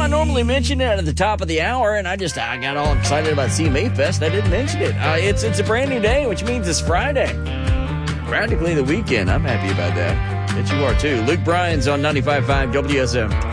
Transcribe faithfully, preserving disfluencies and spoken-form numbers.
normally mention it at the top of the hour, and I just I got all excited about C M A Fest. I didn't mention it. Uh, it's it's a brand new day, which means it's Friday. Practically the weekend. I'm happy about that. Bet you are too. Luke Bryan's on ninety-five point five W S M.